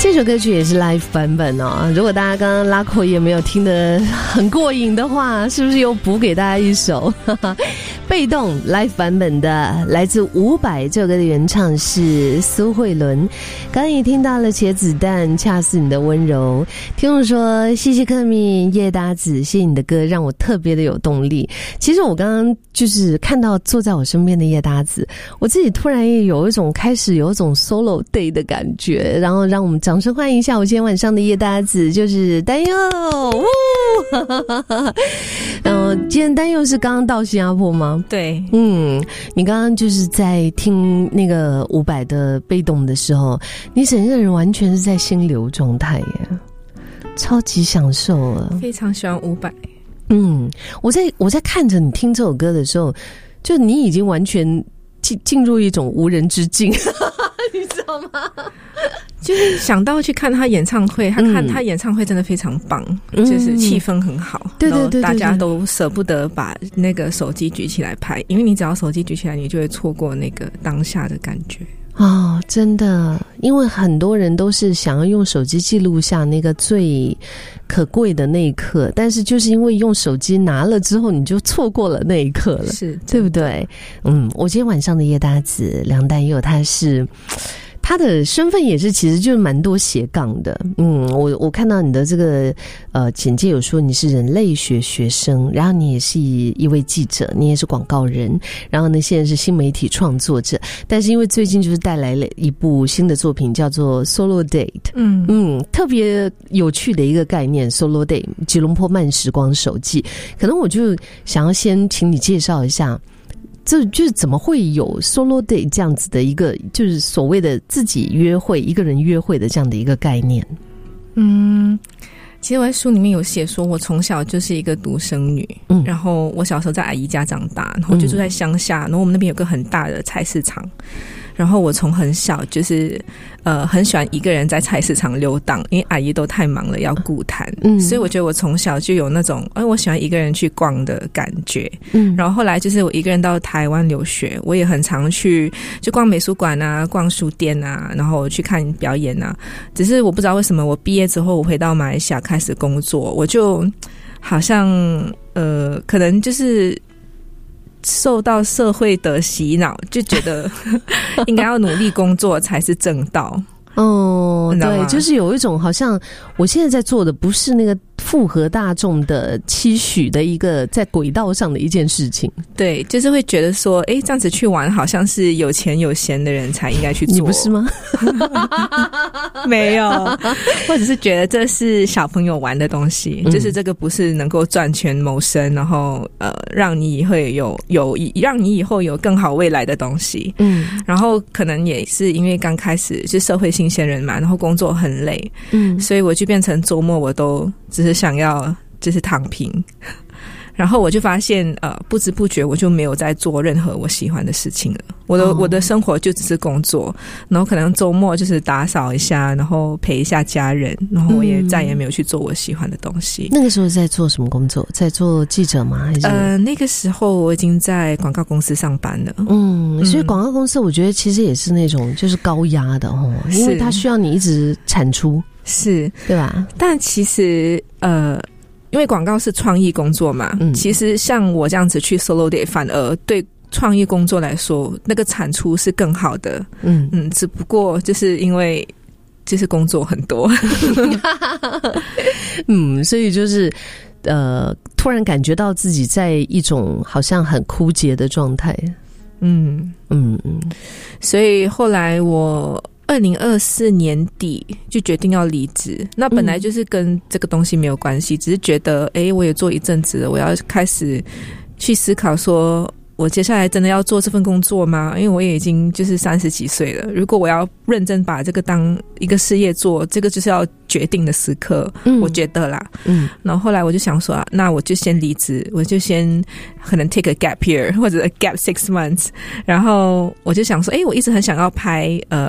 这首歌曲也是 live 版本哦。如果大家刚刚拉口也没有听得很过瘾的话，是不是又补给大家一首被动 live 版本的，来自伍佰。这首歌的原唱是苏慧伦。刚刚也听到了茄子蛋，恰似你的温柔。听众说谢谢克敏叶搭子，谢谢你的歌让我特别的有动力。其实我刚刚就是看到坐在我身边的叶搭子，我自己突然也有一种开始有一种 solo day 的感觉，然后让我们掌声欢迎一下我今天晚上的叶搭子，就是丹佑。然后今天丹佑是刚刚到新加坡吗？ 对， 你刚刚就是在听那个伍佰的被动的时候，你整个人完全是在心流状态耶，超级享受了， 非常喜欢伍佰。 我在看着你听这首歌的时候，就你已经完全进入一种无人之境你知道吗？ 就是想到去看他演唱会，他演唱会真的非常棒，就是气氛很好， 对对对， 大家都舍不得把那个手机举起来拍，因为你只要手机举起来，你就会错过那个当下的感觉。 真的，因为很多人都是想要用手机记录下那个最可贵的那一刻，但是就是因为用手机拿了之后，你就错过了那一刻了， 是对不对？我今天晚上的叶搭子梁丹佑，他的身份也是其实就是蛮多斜杠的。我看到你的这个简介有说你是人类学学生，然后你也是一位记者，你也是广告人，然后呢现在是新媒体创作者，但是因为最近就是带来了一部新的作品叫做 Solo Date， 特别有趣的一个概念 Solo Date 吉隆坡慢时光手记。可能我就想要先请你介绍一下，这就是怎么会有 solo day 这样子的一个，就是所谓的自己约会，一个人约会的这样的一个概念。 其实我在书里面有写说，我从小就是一个独生女，然后我小时候在阿姨家长大，然后就住在乡下，然后我们那边有个很大的菜市场，然后我从很小就是很喜欢一个人在菜市场溜达，因为阿姨都太忙了要顾摊，所以我觉得我从小就有那种我喜欢一个人去逛的感觉。然后后来就是我一个人到台湾留学，我也很常去就逛美术馆啊，逛书店啊，然后去看表演啊。只是我不知道为什么我毕业之后我回到马来西亚开始工作，我就好像可能就是受到社会的洗脑，就觉得应该要努力工作才是正道。 对，就是有一种好像我现在在做的不是那个符合大众的期许的一个在轨道上的一件事情。 对，就是会觉得说这样子去玩好像是有钱有闲的人才应该去做。 你不是吗？ 没有，或者是觉得这是小朋友玩的东西，就是这个不是能够赚钱谋生，然后让你以后让你以后有更好未来的东西。然后可能也是因为刚开始是社会新鲜人嘛，然后工作很累，所以我就变成周末我都只是想要就是躺平。然后我就发现不知不觉我就没有在做任何我喜欢的事情了。我的生活就只是工作，然后可能周末就是打扫一下，然后陪一下家人，然后我也再也没有去做我喜欢的东西。 那个时候在做什么工作？在做记者吗？还是那个时候我已经在广告公司上班了。 所以广告公司我觉得其实也是那种就是高压的因为它需要你一直产出， 是对吧？ 但其实因为广告是创意工作嘛，其实像我这样子去 solo day 反而对创意工作来说那个产出是更好的。只不过就是因为就是工作很多所以就是突然感觉到自己在一种好像很枯竭的状态。 所以后来我2024年底就决定要离职。那本来就是跟这个东西没有关系，只是觉得我也做一阵子了，我要开始去思考说我接下来真的要做这份工作吗？因为我也已经就是30几岁了，如果我要认真把这个当一个事业做，这个就是要决定的时刻，我觉得啦。然后后来我就想说那我就先离职，我就先可能 take a gap year 或者 a gap 6 months。然后我就想说我一直很想要拍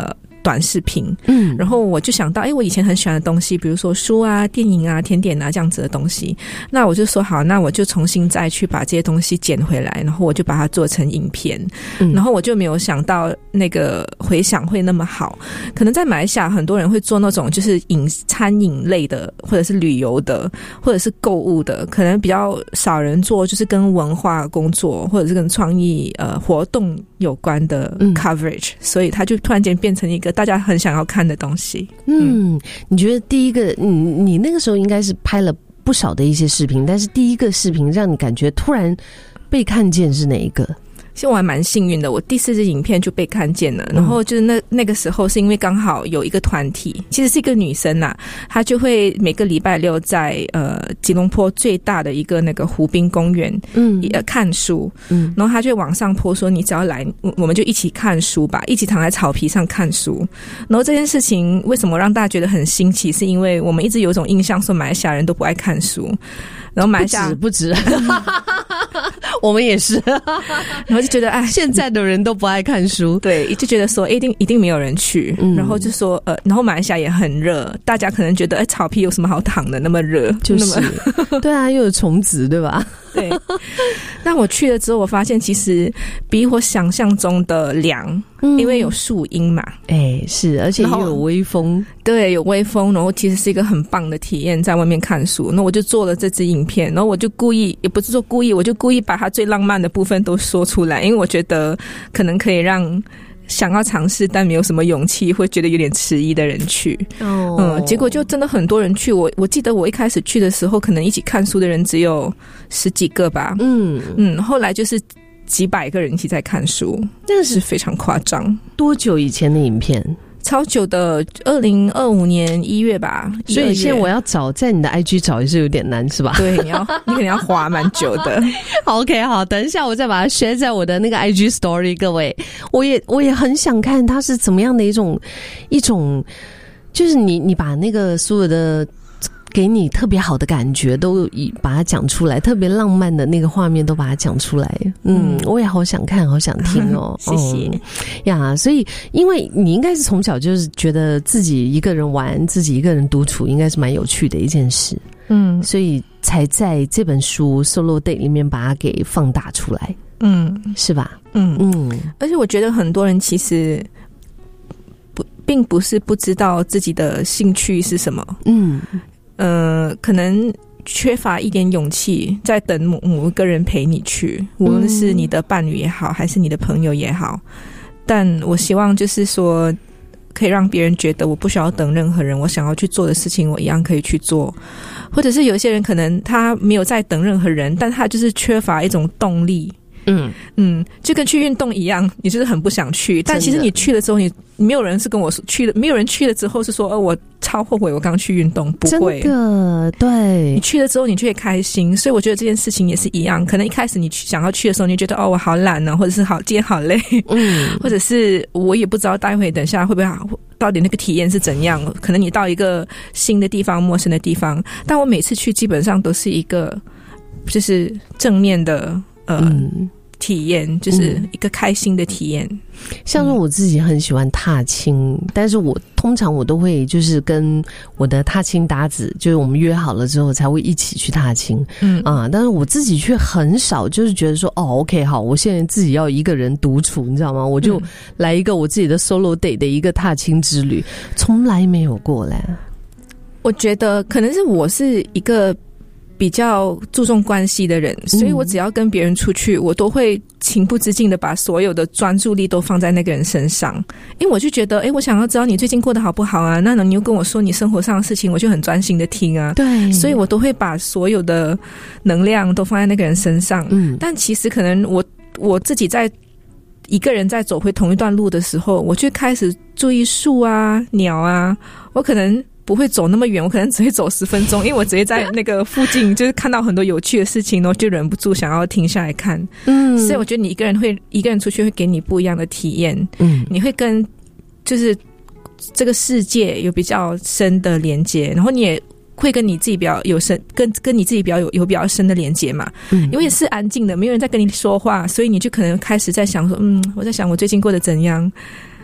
短视频，然后我就想到我以前很喜欢的东西，比如说书啊、电影啊、甜点啊这样子的东西，那我就说好，那我就重新再去把这些东西捡回来，然后我就把它做成影片，然后我就没有想到那个回响会那么好。可能在马来西亚很多人会做那种就是餐饮类的，或者是旅游的，或者是购物的，可能比较少人做就是跟文化工作或者是跟创意活动有关的 coverage，所以它就突然间变成一个大家很想要看的东西。 你觉得第一个你那个时候应该是拍了不少的一些视频，但是第一个视频让你感觉突然被看见是哪一个？ 其实我还蛮幸运的，我第4支影片就被看见了，然后就是那个时候是因为刚好有一个团体，其实是一个女生啊，她就会每个礼拜六在吉隆坡最大的一个那个湖滨公园看书，然后她就往上坡说你只要来我们就一起看书吧，一起躺在草皮上看书。然后这件事情为什么让大家觉得很新奇，是因为我们一直有一种印象说马来西亚人都不爱看书，然后马来西亚不止我们也是然后就觉得现在的人都不爱看书， 对，就觉得说一定没有人去，然后就说然后马来西亚也很热，大家可能觉得草皮有什么好躺的，那么热， 就是对啊，又有虫子对吧？ 对。但我去了之后，我发现其实比我想象中的凉，因为有树荫嘛， 是，而且又有微风， 对，有微风，然后其实是一个很棒的体验，在外面看书。那我就做了这支影片，然后我就故意，也不是说故意，我就故意把它最浪漫的部分都说出来，因为我觉得可能可以让想要尝试但没有什么勇气，会觉得有点迟疑的人去。结果就真的很多人去。我记得我一开始去的时候，可能一起看书的人只有10几个吧。后来就是几百个人一起在看书，那是非常夸张。 多久以前的影片？ 超久的，2025年1月吧。 所以现在我要找在你的 IG 找也是有点难，是吧？ 对，你可能要滑蛮久的。 OK， 好，等一下我再把它 share 在我的那个 IG story， 各位，我也很想看它是怎么样的一种，就是你把那个所有的给你特别好的感觉都把它讲出来，特别浪漫的那个画面都把它讲出来。我也好想看，好想听哦。 谢谢呀。所以因为你应该是从小就是觉得自己一个人玩，自己一个人独处应该是蛮有趣的一件事，所以才在这本书 Solo Date 里面把它给放大出来，是吧？ 而且我觉得很多人其实并不是不知道自己的兴趣是什么，可能缺乏一点勇气，在等某一个人陪你去，无论是你的伴侣也好，还是你的朋友也好。但我希望就是说，可以让别人觉得我不需要等任何人，我想要去做的事情，我一样可以去做。或者是有些人可能他没有在等任何人，但他就是缺乏一种动力。就跟去运动一样，你就是很不想去，但其实你去了之后，你没有人是跟我去了，没有人去了之后是说我超后悔我刚去运动，不会， 真的，对， 你去了之后你就会开心。所以我觉得这件事情也是一样，可能一开始你想要去的时候，你就觉得我好懒啊，或者是今天好累，或者是我也不知道待会等下会不会好，到底那个体验是怎样，可能你到一个新的地方，陌生的地方，但我每次去基本上都是一个就是正面的体验，就是一个开心的体验。 像是我自己很喜欢踏青，但是我通常我都会就是跟我的踏青搭子，就是我们约好了之后才会一起去踏青。但是我自己却很少，就是觉得说OK 好，我现在自己要一个人独处，你知道吗？我就来一个我自己的 solo day 的一个踏青之旅，从来没有过嘞。 我觉得可能是我是一个比较注重关系的人，所以我只要跟别人出去，我都会情不自禁的把所有的专注力都放在那个人身上，因为我就觉得我想要知道你最近过得好不好啊，那你又跟我说你生活上的事情，我就很专心的听啊。 对， 所以我都会把所有的能量都放在那个人身上。但其实可能我自己在一个人在走回同一段路的时候，我就开始注意树啊鸟啊，我可能不会走那么远，我可能只会走10分钟，因为我直接在那个附近就是看到很多有趣的事情，然后就忍不住想要停下来看。所以我觉得你一个人出去会给你不一样的体验。你会跟就是这个世界有比较深的连接，然后你也会跟你自己比较有深，跟你自己比较有比较深的连接嘛。因为是安静的，没有人在跟你说话，所以你就可能开始在想说，我在想我最近过得怎样。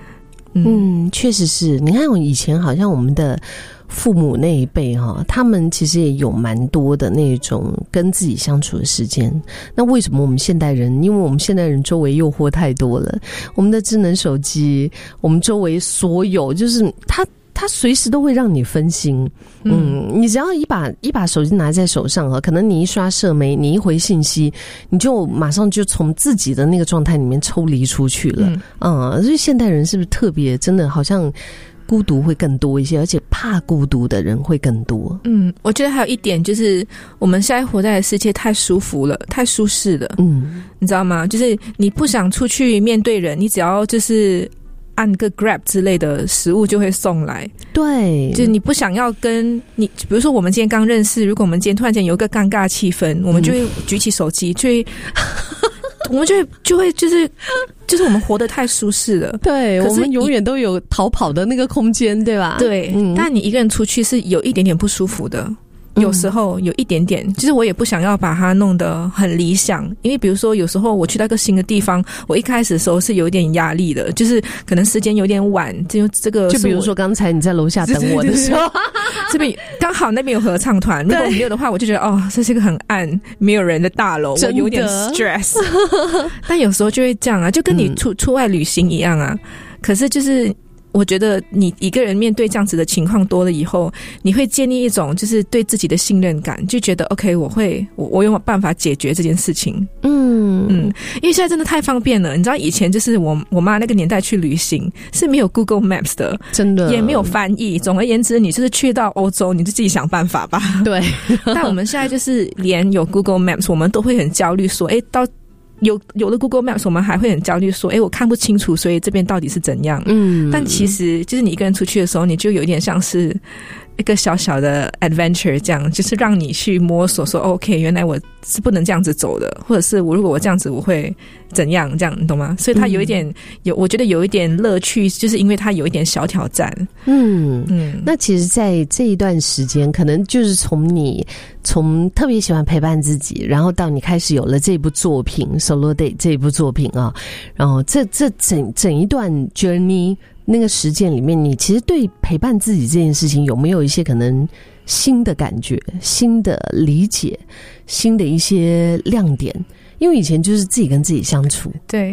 确实是。你看我以前好像我们的父母那一辈他们其实也有蛮多的那种跟自己相处的时间。那为什么我们现代人，因为我们现代人周围诱惑太多了，我们的智能手机，我们周围所有就是它随时都会让你分心。你只要一把手机拿在手上可能你一刷社媒，你一回信息，你就马上就从自己的那个状态里面抽离出去了。所以现代人是不是特别真的好像孤独会更多一些，而且怕孤独的人会更多。 我觉得还有一点就是我们现在活在的世界太舒服了，太舒适了。你知道吗？就是你不想出去面对人，你只要就是按个 Grab 之类的食物就会送来。对，就是你不想要跟你，比如说我们今天刚认识，如果我们今天突然间有一个尴尬气氛，我们就会举起手机，就会我们就会就是我们活得太舒适了。对，我们永远都有逃跑的那个空间，对吧？对，但你一个人出去是有一点点不舒服的。有时候有一点点，就是我也不想要把它弄得很理想，因为比如说有时候我去到一个新的地方，我一开始的时候是有一点压力的，就是可能时间有点晚，就比如说刚才你在楼下等我的时候，这边刚好那边有合唱团，如果没有的话，我就觉得这是一个很暗没有人的大楼，我有点 stress 但有时候就会这样啊，就跟你出外旅行一样啊。可是就是我觉得你一个人面对这样子的情况多了以后，你会建立一种就是对自己的信任感，就觉得 OK 我有办法解决这件事情。因为现在真的太方便了，你知道以前就是我妈那个年代去旅行是没有 Google Maps 的，真的也没有翻译，总而言之你就是去到欧洲你就自己想办法吧。对但我们现在就是连有 Google Maps 我们都会很焦虑说到有了 Google Maps 我们还会很焦虑说我看不清楚，所以这边到底是怎样。但其实就是你一个人出去的时候，你就有点像是一个小小的 adventure， 这样就是让你去摸索说 OK 原来我是不能这样子走的，或者是如果我这样子我会怎样，这样你懂吗？所以它有一点我觉得有一点乐趣，就是因为它有一点小挑战。那其实在这一段时间可能就是从特别喜欢陪伴自己，然后到你开始有了这部作品 Solo Date 这一部作品然后这整一段 journey那个实践里面，你其实对陪伴自己这件事情有没有一些可能新的感觉、新的理解、新的一些亮点？因为以前就是自己跟自己相处。对，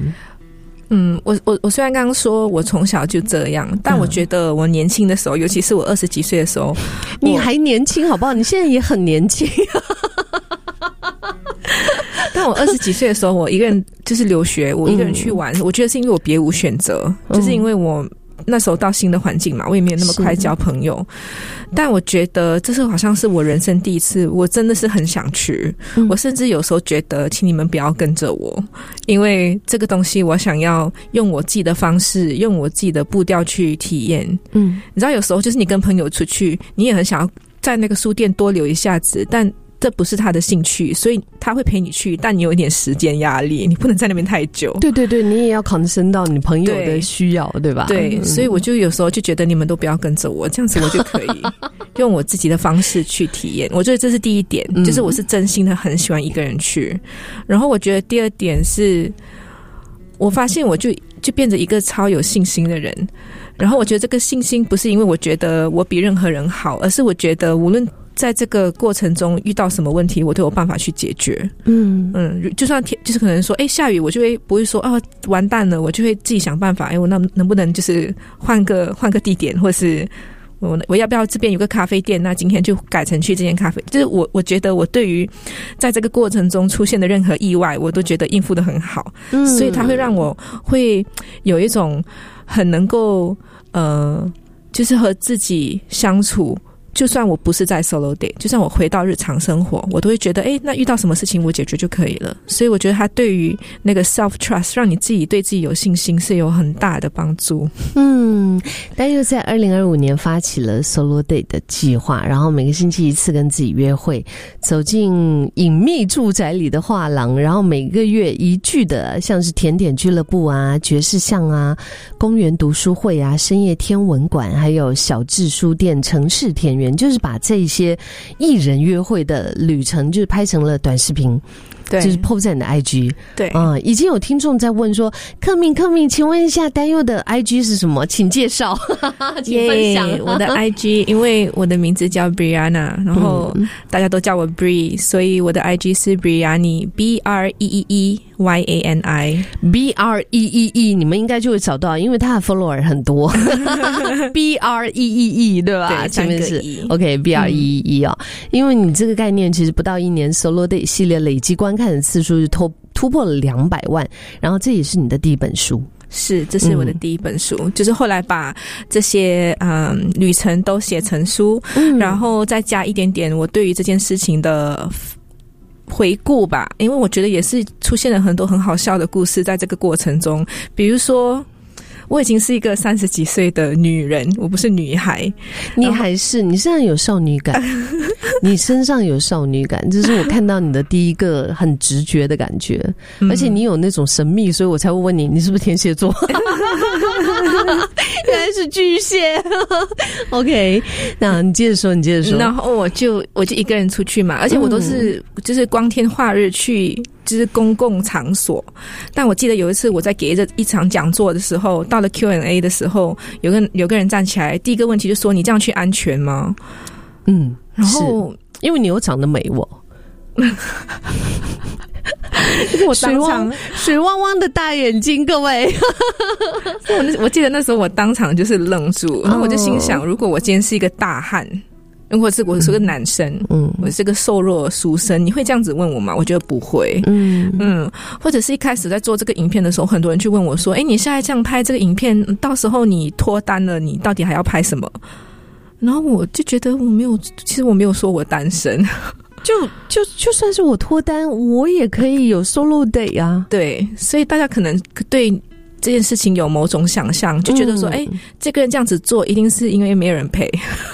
我虽然刚刚说我从小就这样，但我觉得我年轻的时候，尤其是我20几岁的时候，你还年轻好不好？你现在也很年轻。但我20几岁的时候，我一个人就是留学，我一个人去玩，我觉得是因为我别无选择，就是因为我那时候到新的环境嘛，我也没有那么快交朋友。但我觉得这是好像是我人生第一次，我真的是很想去。我甚至有时候觉得请你们不要跟着我，因为这个东西我想要用我自己的方式，用我自己的步调去体验。你知道有时候就是你跟朋友出去，你也很想要在那个书店多留一下子，但这不是他的兴趣，所以他会陪你去，但你有一点时间压力，你不能在那边太久。对对对，你也要concern到你朋友的需要， 对吧？对，所以我就有时候就觉得你们都不要跟着我，这样子我就可以用我自己的方式去体验。我觉得这是第一点，就是我是真心的很喜欢一个人去。然后我觉得第二点是，我发现我就变成一个超有信心的人。然后我觉得这个信心不是因为我觉得我比任何人好，而是我觉得无论在这个过程中遇到什么问题，我都有办法去解决。就算就是可能说下雨，我就会不会说完蛋了，我就会自己想办法我能不能就是换个地点，或是我要不要这边有个咖啡店，那今天就改成去这间咖啡。就是我觉得我对于在这个过程中出现的任何意外，我都觉得应付得很好。所以它会让我会有一种很能够就是和自己相处。就算我不是在 solo date， 就算我回到日常生活，我都会觉得那遇到什么事情我解决就可以了。所以我觉得它对于那个 self trust， 让你自己对自己有信心是有很大的帮助。但又在2025年发起了 solo date 的计划，然后每个星期一次跟自己约会，走进隐秘住宅里的画廊，然后每个月一聚的像是甜点俱乐部啊、爵士巷啊、公园读书会啊、深夜天文馆，还有小智书店、城市田园，就是把这些艺人约会的旅程就是拍成了短视频， 对，就是 po 在你的 IG。 对， 已经有听众在问说，克敏，请问一下丹佑的 IG 是什么？请介绍，请分享。 我的 IG， 因为我的名字叫 Brianna， 然后大家都叫我 Bree， 所以我的 IG 是 Brianni BREEEYANI BREEE， 你们应该就会找到，因为他的 follower 很多。BREEE 对吧？ 对， 前面是 OK BREEE 哦，因为你这个概念其实不到1年 Solo Date 系列累积观看的次数是突破了200万，然后这也是你的第一本书。 是，这是我的第一本书，就是后来把这些旅程都写成书，然后再加一点点我对于这件事情的回顾吧，因为我觉得也是出现了很多很好笑的故事在这个过程中，比如说我已经是一个30几岁的女人，我不是女孩。 你还是，你身上有少女感。你身上有少女感，这是我看到你的第一个很直觉的感觉。而且你有那种神秘，所以我才会问你，你是不是天蝎座？原来是巨蟹。OK， 那你接着说， 然后我就一个人出去嘛，而且我都是就是光天化日去就是公共场所。但我记得有一次我在给一场讲座的时候，到了 Q&A 的时候，有个人站起来，第一个问题就说：“你这样去安全吗？”然后因为你有长得美我。 我当场水汪汪的大眼睛，各位。 我记得那时候我当场就是愣住，然后我就心想，如果我今天是一个大汉，如果是我是个男生，我是个瘦弱书生，你会这样子问我吗？我觉得不会。或者是一开始在做这个影片的时候，很多人去问我说：“你现在这样拍这个影片，到时候你脱单了，你到底还要拍什么？”然后我就觉得其实我没有说我单身。 就算是我脱单，我也可以有 solo day 啊。 对，所以大家可能对这件事情有某种想象，就觉得说，这个人这样子做一定是因为没有人陪。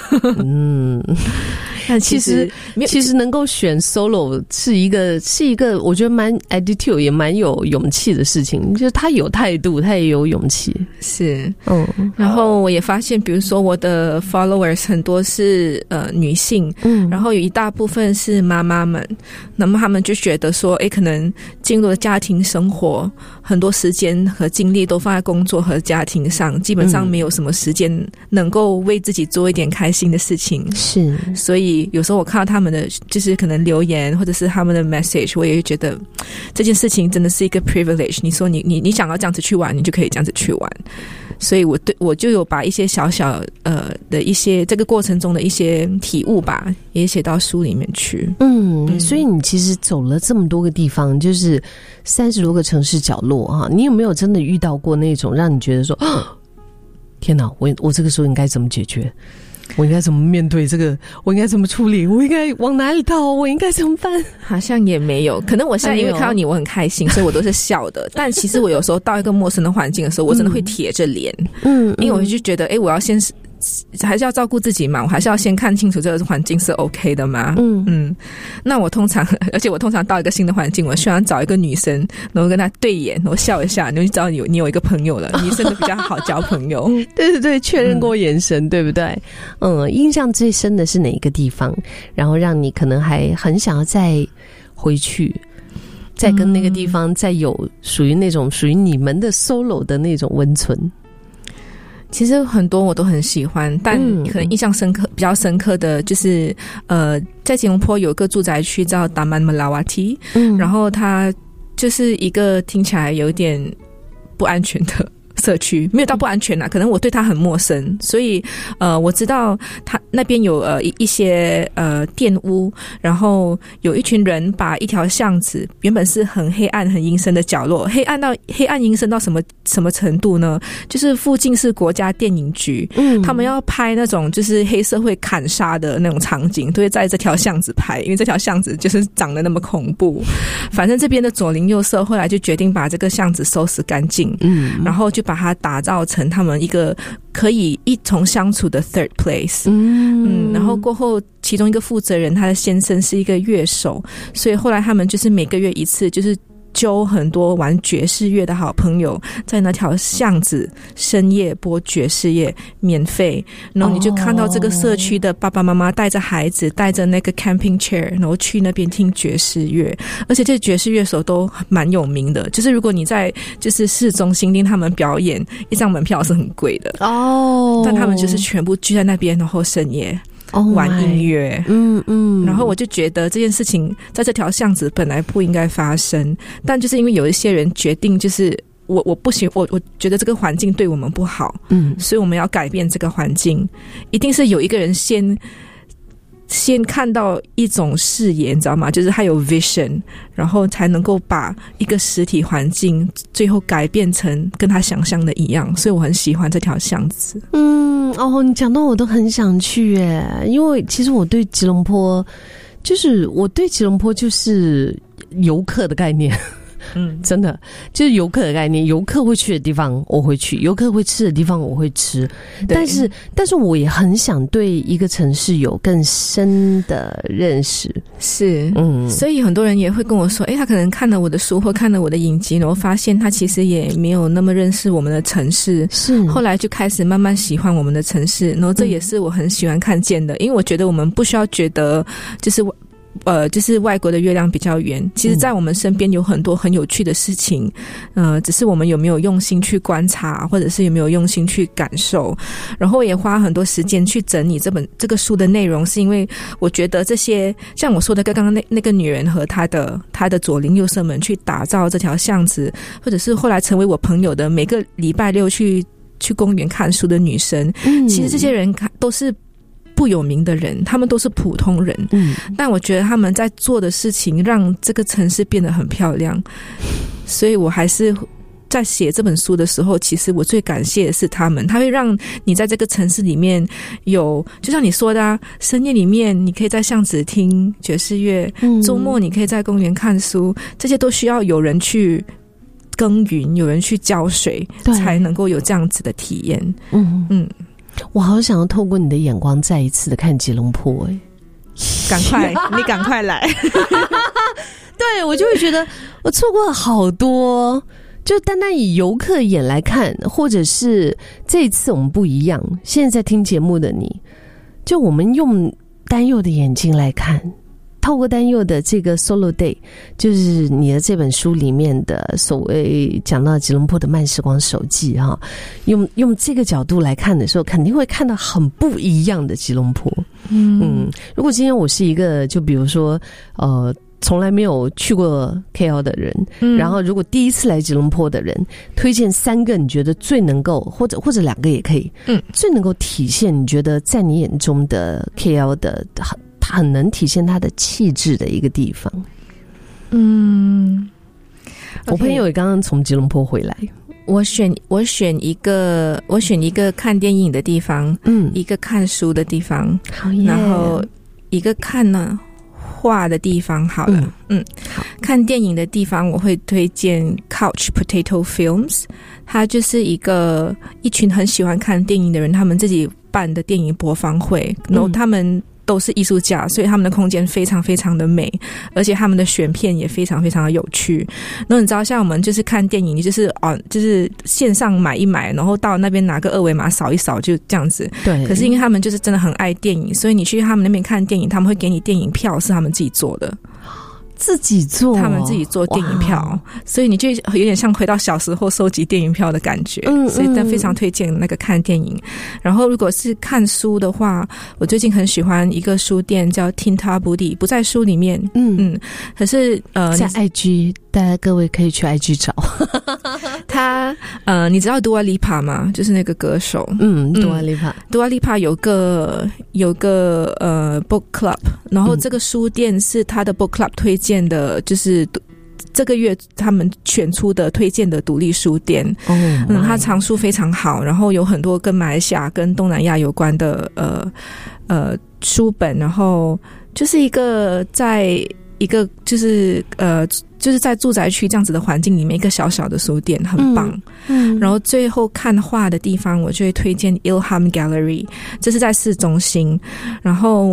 但其实能够选 solo 是一个我觉得蛮 attitude 也蛮有勇气的事情，就是他有态度，他也有勇气。 是，然后我也发现，比如说我的 followers 很多是女性，然后有一大部分是妈妈们，那么他们就觉得说，可能进入了家庭生活，很多时间和精力都放在工作和家庭上，基本上没有什么时间能够为自己做一点开心的事情。 是， 所以有时候我看到他们的就是可能留言或者是他们的 message， 我也会觉得这件事情真的是一个 privilege。你说你想要这样子去玩，你就可以这样子去玩。所以我就有把一些小小的一些这个过程中的一些体悟吧，也写到书里面去。 所以你其实走了这么多个地方，就是30多个城市角落哈，你有没有真的遇到过那种让你觉得说，天哪，我这个时候应该怎么解决？我应该怎么面对这个？我应该怎么处理？我应该往哪里逃？我应该怎么办？ 好像也没有，可能我现在因为看到你我很开心，所以我都是笑的。但其实我有时候到一个陌生的环境的时候，我真的会铁着脸，因为我就觉得，我要先还是要照顾自己嘛，我还是要先看清楚这个环境是 OK 的嘛。那我通常到一个新的环境，我希望找一个女生，然后跟她对眼，我笑一下，你就知道你有一个朋友了。女生都比较好交朋友。 对，确认过眼神，对不对？印象最深的是哪一个地方？然后让你可能还很想要再回去，再跟那个地方再有属于你们的 solo 的那种温存。 其实很多我都很喜欢，但可能印象比较深刻的就是在吉隆坡有个住宅区叫 Taman Melawati，然后它就是一个听起来有点不安全的社区，没有到不安全啦，可能我对它很陌生，所以我知道它那边有一些店屋，然后有一群人把一条巷子原本是很黑暗很阴森的角落，黑暗阴森到什么程度呢？就是附近是国家电影局，他们要拍那种就是黑社会砍杀的那种场景，都会在这条巷子拍，因为这条巷子就是长得那么恐怖。反正这边的左邻右舍后来就决定把这个巷子收拾干净，然后就把它打造成他们一个可以一同相处的 third place。然后过后其中一个负责人他的先生是一个乐手，所以后来他们就是每个月一次就是揪很多玩爵士乐的好朋友，在那条巷子深夜播爵士乐免费，然后你就看到这个社区的爸爸妈妈带着孩子，带着那个 camping chair， 然后去那边听爵士乐，而且这爵士乐手都蛮有名的，就是如果你在就是市中心听他们表演，一张门票是很贵的但他们就是全部聚在那边，然后深夜玩音乐，然后我就觉得这件事情在这条巷子本来不应该发生，但就是因为有一些人决定，就是我不行，我觉得这个环境对我们不好，所以我们要改变这个环境，一定是有一个人先看到一种视野，你知道吗？就是他有 vision， 然后才能够把一个实体环境最后改变成跟他想象的一样，所以我很喜欢这条巷子。 你讲到我都很想去耶，因为其实我对吉隆坡就是游客的概念。真的就是游客的概念，游客会去的地方我会去，游客会吃的地方我会吃，但是我也很想对一个城市有更深的认识。 是，所以很多人也会跟我说，他可能看了我的书或看了我的影集，然后发现他其实也没有那么认识我们的城市，是后来就开始慢慢喜欢我们的城市，然后这也是我很喜欢看见的，因为我觉得我们不需要觉得就是外国的月亮比较圆，其实在我们身边有很多很有趣的事情，只是我们有没有用心去观察，或者是有没有用心去感受。然后也花很多时间去整理这个书的内容，是因为我觉得这些像我说的刚刚那个女人和她的左邻右舍们去打造这条巷子，或者是后来成为我朋友的每个礼拜六去公园看书的女生，其实这些人都是不有名的人，他们都是普通人，但我觉得他们在做的事情让这个城市变得很漂亮，所以我还是在写这本书的时候，其实我最感谢的是他们，他会让你在这个城市里面有，就像你说的深夜里面你可以在巷子听爵士乐，周末你可以在公园看书，这些都需要有人去耕耘，有人去浇水，才能够有这样子的体验。 我好想要透过你的眼光再一次的看吉隆坡你赶快来对，我就会觉得我错过了好多，就单单以游客眼来看，或者是这一次我们不一样，现在在听节目的你，就我们用丹佑的眼睛来看，透过丹佑的这个 Solo Day， 就是你的这本书里面的所谓讲到吉隆坡的慢时光手记用这个角度来看的时候，肯定会看到很不一样的吉隆坡。如果今天我是一个就比如说从来没有去过 KL 的人，然后如果第一次来吉隆坡的人，推荐3个你觉得最能够，或者2个也可以，最能够体现你觉得在你眼中的 KL 的很能体现它的气质的一个地方。我朋友也刚刚从吉隆坡回来。 我选一个看电影的地方，一个看书的地方，然后一个看画的地方。好了，看电影的地方我会推荐 Couch Potato Films， 它就是一群很喜欢看电影的人，他们自己办的电影播放会，然后他们都是艺术家，所以他们的空间非常非常的美，而且他们的选片也非常非常的有趣。然后你知道像我们就是看电影，你就是线上买一买，然后到那边拿个2维码扫一扫就这样子。对。可是因为他们就是真的很爱电影，所以你去他们那边看电影，他们会给你电影票，是他们自己做的。他们自己做电影票，所以你就有点像回到小时候收集电影票的感觉。所以但非常推荐那个看电影。然后如果是看书的话，我最近很喜欢一个书店叫 Tinta Budi， 不在书里面，可是在 IG， 大家各位可以去 IG 找他。你知道 Dua Lipa 吗？就是那个歌手。Dua Lipa 有个book club， 然后这个书店是他的 book club 推荐的，就是这个月他们选出的推荐的独立书店。它藏书非常好，然后有很多跟马来西亚跟东南亚有关的书本，然后就是就是在住宅区这样子的环境里面，一个小小的书店，很棒。然后最后看画的地方，我就会推荐 Ilham Gallery， 这是在市中心。然后因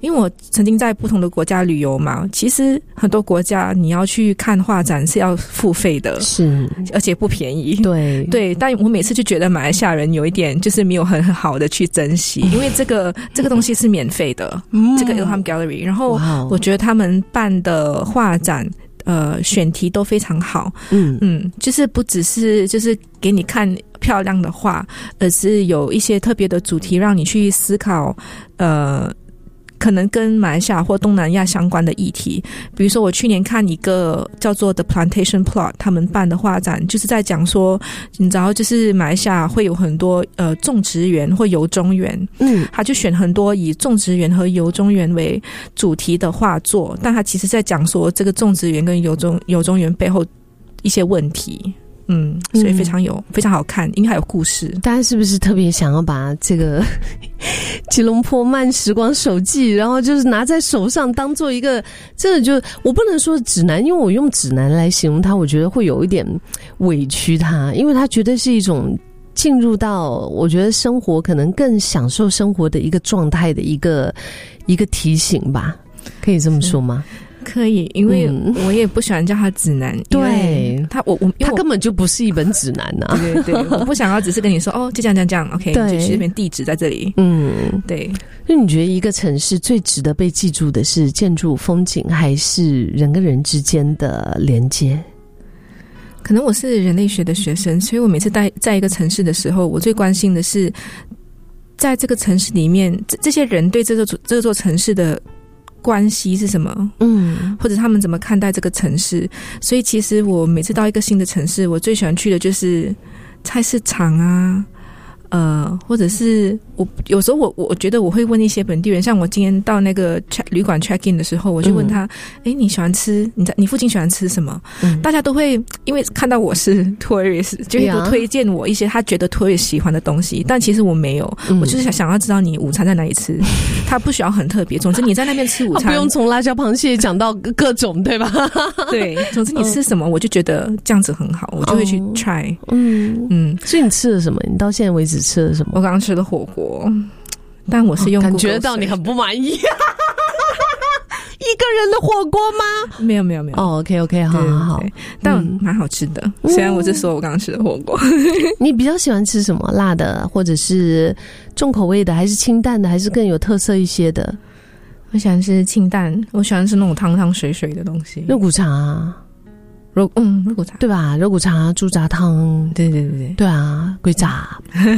因为我曾经在不同的国家旅游嘛，其实很多国家你要去看画展是要付费的， 是， 而且不便宜。 对对，但我每次就觉得马来西亚人有一点就是没有很好的去珍惜，因为这个东西是免费的，这个 Ilham Gallery， 然后我觉得他们办的画展选题都非常好，就是不只是就是给你看漂亮的画，而是有一些特别的主题让你去思考，可能跟马来西亚或东南亚相关的议题。比如说我去年看一个叫做 The Plantation Plot 他们办的画展，就是在讲说你知道就是马来西亚会有很多种植园或游中园，他就选很多以种植园和游中园为主题的画作，但他其实在讲说这个种植园跟游中园背后一些问题。所以非常好看，因为还有故事。 大家是不是特别想要把这个吉隆坡慢时光手记，然后就是拿在手上当做一个，这就我不能说指南，因为我用指南来形容它，我觉得会有一点委屈它，因为它绝对是一种进入到我觉得生活可能更享受生活的一个状态的一个提醒吧，可以这么说吗？ 可以，因为我也不喜欢叫它指南， 对， 它根本就不是一本指南啊。 对对对，我不想要只是跟你说就这样 OK， 就去这边地址在这里。对。 那你觉得一个城市最值得被记住的是建筑风景，还是人跟人之间的连接？ 可能我是人类学的学生，所以我每次在一个城市的时候，我最关心的是在这个城市里面这些人对这座城市的关系是什么，或者他们怎么看待这个城市。所以其实我每次到一个新的城市，我最喜欢去的就是菜市场啊，或者是有时候我觉得我会问一些本地人，像我今天到那个旅馆 check in 的时候，我就问他，你喜欢吃你附近喜欢吃什么？大家都会因为看到我是 tourist， 就会推荐我一些他觉得 tourist 喜欢的东西，但其实我没有，我就是想要知道你午餐在哪里吃，他不需要很特别，总之你在那边吃午餐， 不用从辣椒螃蟹讲到各种，对吧？ 对，总之你吃什么，我就觉得这样子很好，我就会去 try。 所以你吃了什么？你到现在为止吃了什么？ 我刚刚吃了火锅，但我是用感觉到你很不满意。一个人的火锅吗？ 没有。 OK， 好， 但蛮好吃的。虽然我是说我刚刚吃的火锅。 你比较喜欢吃什么？辣的，或者是重口味的，还是清淡的，还是更有特色一些的？ 我喜欢吃清淡，我喜欢吃那种汤汤水水的东西。 肉骨茶。 肉骨茶对吧？肉骨茶、猪杂汤，对啊，龟杂。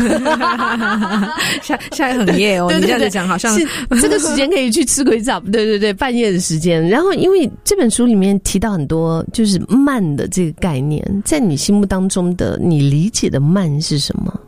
现在很夜哦，你这样子讲好像这个时间可以去吃龟杂，对，半夜的时间。然后，因为这本书里面提到很多就是慢的这个概念，在你心目当中的你理解的慢是什么？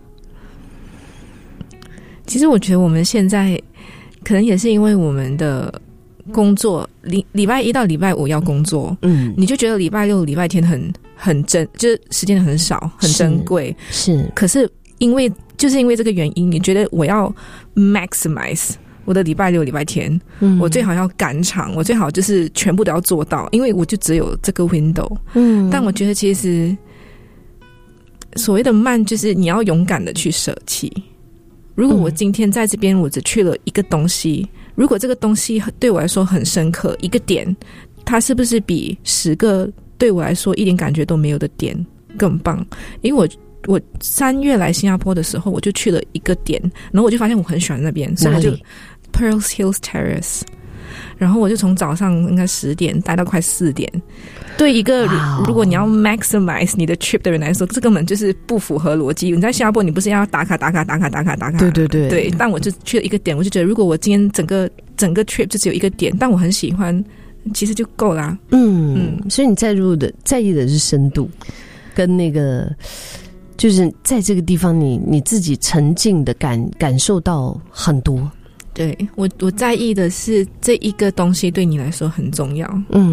其实我觉得我们现在可能也是因为我们的工作礼拜一到礼拜五要工作，你就觉得礼拜六礼拜天很就是时间很少，很珍贵。是，可是因为这个原因，你觉得我要 maximize 我的礼拜六礼拜天，我最好要赶场，我最好就是全部都要做到，因为我就只有这个 window。但我觉得其实所谓的慢，就是你要勇敢的去舍弃。如果我今天在这边我只去了一个东西，如果这个东西对我来说很深刻，一个点，它是不是比10个对我来说一点感觉都没有的点更棒？因为我3月来新加坡的时候，我就去了一个点，然后我就发现我很喜欢那边，所以我就 Pearl Hills Terrace， 然后我就从早上应该10点待到快4点。对一个如果你要 maximize 你的 trip 的人来说，这根本就是不符合逻辑。你在新加坡你不是要打卡，对，但我就去了一个点，我就觉得如果我今天整个 trip 就只有一个点，但我很喜欢，其实就够啦。所以你在意的是深度跟那个就是在这个地方你自己沉浸的感受到很多。对，我在意的是这一个东西对你来说很重要。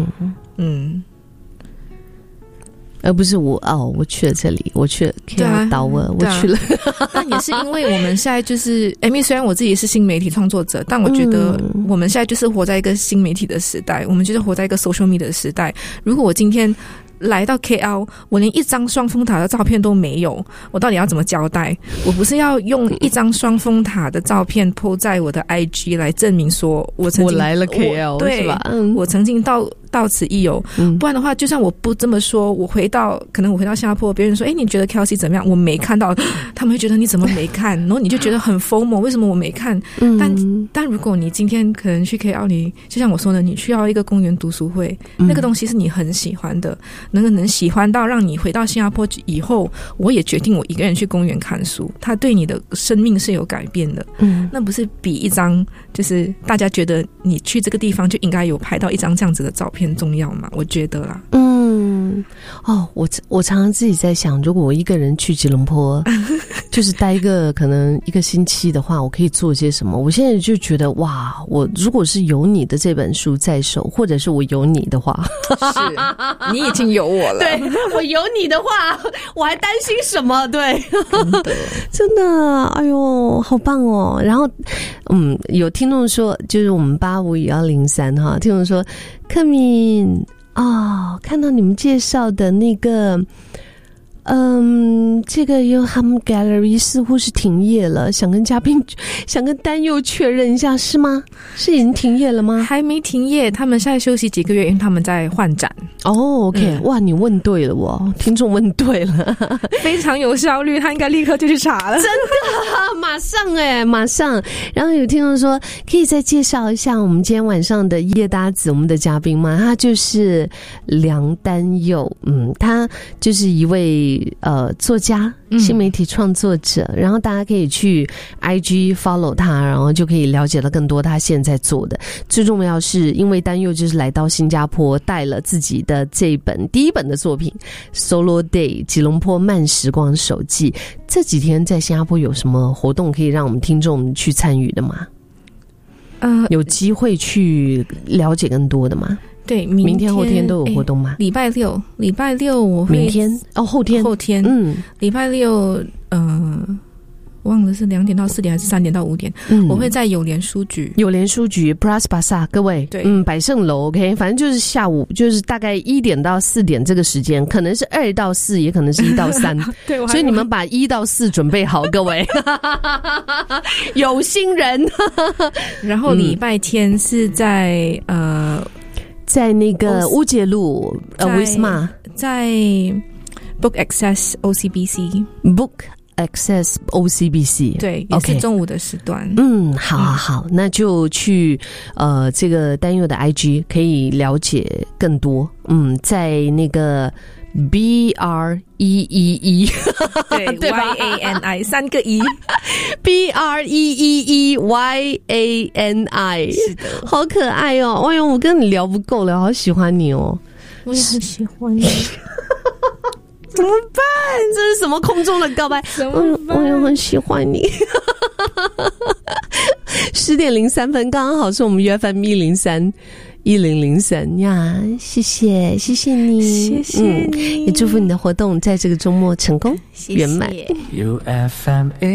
而不是我去了这里，我去了 KL Tower，我去了。但也是因为我们现在就是，Amy 虽然我自己是新媒体创作者，但我觉得我们现在就是活在一个新媒体的时代，我们就是活在一个 social media 的时代。如果我今天来到 KL， 我连一张双峰塔的照片都没有，我到底要怎么交代？我不是要用一张双峰塔的照片 po 在我的 IG 来证明说我曾经我来了 KL 对是吧？ 我曾经到此一游，不然的话，就算我不这么说，可能我回到新加坡，别人说，你觉得 Kelsey 怎么样？我没看到，他们会觉得你怎么没看？然后你就觉得很 FOMO， 为什么我没看？但如果你今天可能去 KL， 你就像我说的，你去到一个公园读书会，那个东西是你很喜欢的，能喜欢到让你回到新加坡以后，我也决定我一个人去公园看书，它对你的生命是有改变的。那不是比一张就是大家觉得你去这个地方就应该有拍到一张这样子的照片重要吗？我觉得啦。 我常常自己在想，如果我一个人去吉隆坡就是待可能一个星期的话，我可以做些什么？我现在就觉得哇，我如果是有你的这本书在手，或者是我有你的话， 是你已经有我了。 对，我有你的话，我还担心什么？对，真的，哎呦，好棒哦！然后，有听众说，就是我们851003哈，听众说，克敏。看到你们介绍的那个这个 Yoham Gallery 似乎是停业了，想跟丹佑确认一下，是吗？是已经停业了吗？ 还没停业，他们现在休息几个月，因为他们在换展。 OK， 哇，你问对了听众问对了， 非常有效率，他应该立刻就去查了， 真的，马上。然后有听众说，可以再介绍一下我们今天晚上的夜搭子，我们的嘉宾吗？他就是梁丹佑，他就是一位作家、新媒体创作者，然后大家可以去 IG follow 他，然后就可以了解到更多他现在做的。最重要是因为丹佑就是来到新加坡，带了自己的这第一本的作品 Solo Day 吉隆坡慢时光手记。这几天在新加坡有什么活动可以让我们听众去参与的吗？有机会去了解更多的吗？ 对， 明天后天都有活动吗？ 礼拜六我会， 明天后天， 礼拜六忘了是2点到4点还是3点到5点，我会在友联书局 Bras Basah， 各位， 对， 百盛楼 OK， 反正就是下午，就是大概1点到4点这个时间，可能是2到4，也可能是1到3， 对， 所以你们把1到4准备好，各位，有心人。 然后礼拜天是在那个乌节路Wisma， 在 Book Access OCBC Book Access OCBC， 对，也是中午的时段。 好，那就去这个丹佑的 IG 可以了解更多。在那个 BREEE 对YANI 3个 E BREEEYANI 是的， 好可爱哦！哎呦，我跟你聊不够了，好喜欢你哦！ 我也很喜欢你。 怎么办？这是什么空中的告白？我也很喜欢你。10点03分，刚刚好是我们约 FM 1003呀！谢谢你， 谢谢你， 也祝福你的活动在这个周末成功圆满。 UFM